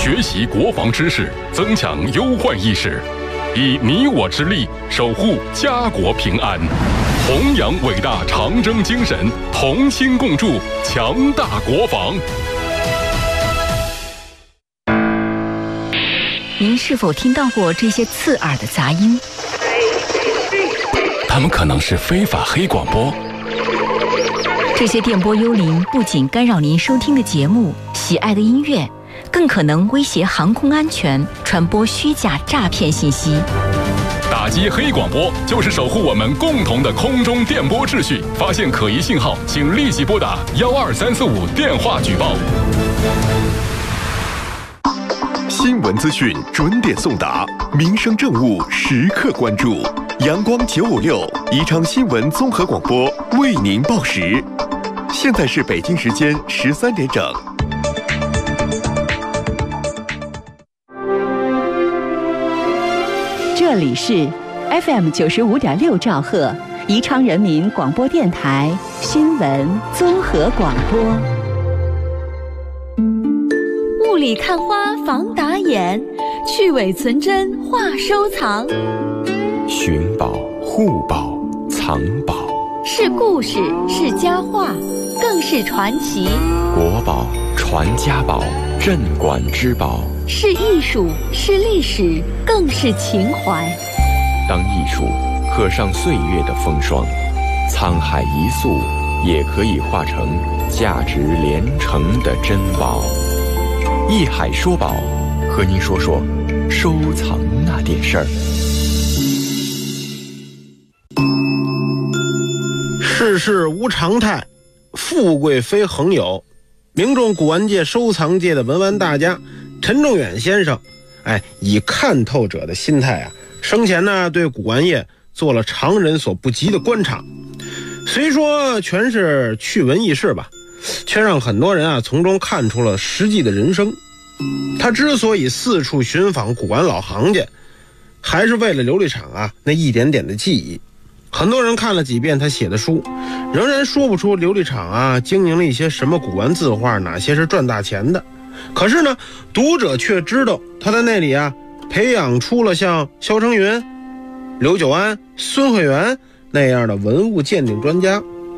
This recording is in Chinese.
学习国防知识，增强忧患意识，以你我之力守护家国平安，弘扬伟大长征精神，同心共筑强大国防。 您是否听到过这些刺耳的杂音？ 他们可能是非法黑广播。 这些电波幽灵不仅干扰您收听的节目、喜爱的音乐，更可能威胁航空安全，传播虚假诈骗信息。 打击黑广播就是守护我们共同的空中电波秩序。发现可疑信号，请立即拨打12345电话举报。 新闻资讯准点送达，民生政务时刻关注。阳光956宜昌新闻综合广播为您报时。现在是北京时间13点整。 这里是 FM 95.6兆赫宜昌人民广播电台新闻综合广播。 雾里看花防打眼，去伪存真话收藏。 寻宝、护宝、藏宝， 是故事，是佳话，更是传奇。 国宝、传家宝、镇馆之宝， 是艺术，是历史，更是情怀。 当艺术刻上岁月的风霜，沧海一粟也可以化成价值连城的珍宝。艺海说宝，和您说说收藏那点事儿。 世事无常态，富贵非恒有。名中古玩界、收藏界的文玩大家陈仲远先生，以看透者的心态生前呢对古玩业做了常人所不及的观察。虽说全是趣闻轶事吧，却让很多人从中看出了实际的人生。他之所以四处寻访古玩老行家，还是为了琉璃厂那一点点的记忆。很多人看了几遍他写的书，仍然说不出琉璃厂经营了一些什么古玩字画，哪些是赚大钱的。可是呢，读者却知道他在那里培养出了像肖成云、刘九安、孙慧元那样的文物鉴定专家。